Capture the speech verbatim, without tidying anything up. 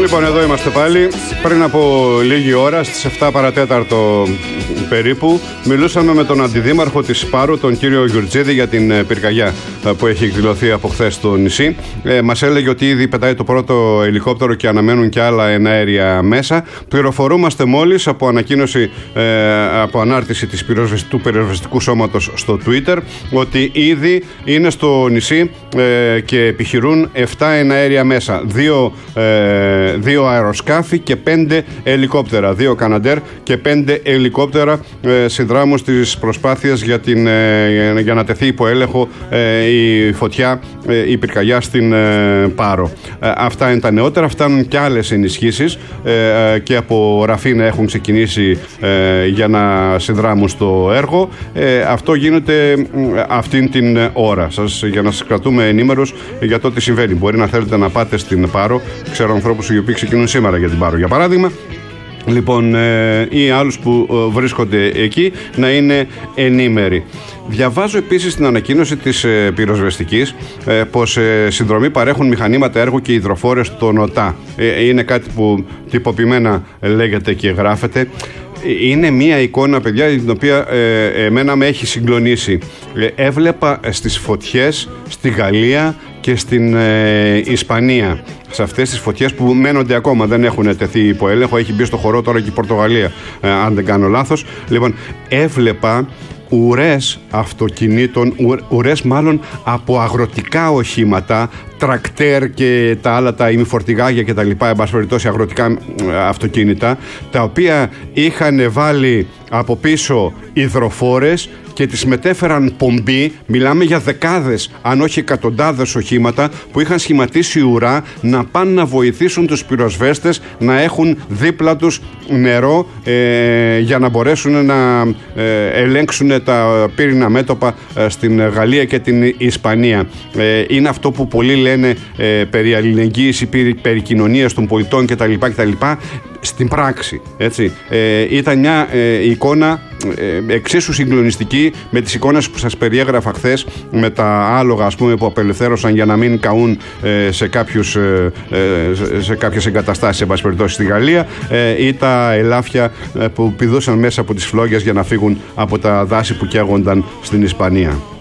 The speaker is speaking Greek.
Λοιπόν, εδώ είμαστε πάλι. Πριν από λίγη ώρα, στις εφτά παρατέταρτο περίπου, μιλούσαμε με τον αντιδήμαρχο της Πάρου, τον κύριο Γιουρτζίδη, για την πυρκαγιά που έχει εκδηλωθεί από χθες στο νησί. Ε, μας έλεγε ότι ήδη πετάει το πρώτο ελικόπτερο και αναμένουν και άλλα εναέρια μέσα. Πληροφορούμαστε μόλις από ανακοίνωση, ε, από ανάρτηση της πυροσβεσ... του πυροσβεστικού σώματος στο Twitter, ότι ήδη είναι στο νησί ε, και επιχειρούν εφτά εναέρια μέσα. Δύο, ε, δύο αεροσκάφη και πέντε ελικόπτερα. Δύο Καναντέρ και πέντε ελικόπτερα ε, συνδράμουν στις προσπάθειες για, την, ε, για να τεθεί υπό έλεγχο ε, η φωτιά, ε, η πυρκαγιά στην ε, Πάρο. Ε, αυτά είναι τα νεότερα. Φτάνουν και άλλες ενισχύσεις ε, και από Ραφίνα έχουν ξεκινήσει ε, για να συνδράμουν στο έργο. Ε, αυτό γίνεται ε, αυτήν την ώρα σας, για να σας κρατούμε ενήμερους για το τι συμβαίνει. Μπορεί να θέλετε να πάτε στην Πάρο. Ξέρω ανθρώπους οι οποίοι ξεκινούν σήμερα για την Πάρο, για παράδειγμα. Λοιπόν, ε, ή άλλους που ε, βρίσκονται εκεί, να είναι ενήμεροι. Διαβάζω επίσης την ανακοίνωση της ε, πυροσβεστικής ε, πως ε, συνδρομή παρέχουν μηχανήματα έργου και υδροφόρες στον ΟΤΑ. Ε, είναι κάτι που τυποποιημένα λέγεται και γράφεται. Είναι μία εικόνα, παιδιά, την οποία ε, εμένα με έχει συγκλονίσει. Ε, έβλεπα στις φωτιές στη Γαλλία και στην ε, Ισπανία. Σε αυτές τις φωτιές που μένονται ακόμα, δεν έχουν τεθεί υπό έλεγχο. Έχει μπει στο χορό τώρα και η Πορτογαλία, ε, αν δεν κάνω λάθος. Λοιπόν, έβλεπα ουρές αυτοκινήτων, ουρές μάλλον από αγροτικά οχήματα, τρακτέρ και τα άλλα, τα ημιφορτηγάγια και τα λοιπά, εν πάση περιπτώσει αγροτικά αυτοκίνητα, τα οποία είχαν βάλει από πίσω υδροφόρες και τις μετέφεραν πομπή. Μιλάμε για δεκάδες, αν όχι εκατοντάδες οχήματα που είχαν σχηματίσει ουρά να πάνε να βοηθήσουν τους πυροσβέστες να έχουν δίπλα τους νερό ε, για να μπορέσουν να ε, ελέγξουν τα πύρινα μέτωπα ε, στην Γαλλία και την Ισπανία. Ε, είναι αυτό που πολλοί λένε ε, περί αλληλεγγύης, περί, περί κοινωνίας των πολιτών κτλ. κτλ. Στην πράξη, έτσι. Ε, ήταν μια ε, εικόνα ε, εξίσου συγκλονιστική με τις εικόνες που σας περιέγραφα χθες, με τα άλογα, ας πούμε, που απελευθέρωσαν για να μην καούν ε, σε, κάποιους, ε, ε, σε κάποιες εγκαταστάσεις, εν πάση περιπτώσει, στη Γαλλία, ε, ή τα ελάφια ε, που πηδούσαν μέσα από τις φλόγες για να φύγουν από τα δάση που καίγονταν στην Ισπανία.